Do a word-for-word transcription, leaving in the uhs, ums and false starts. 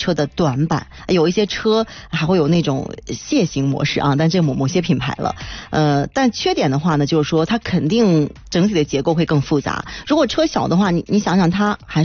车的短板，有一些车还会有那种楔形模式啊，但这某某些品牌了，呃，但缺点的话呢，就是说它肯定整体的结构会更复杂。如果车小的话，你你想想它还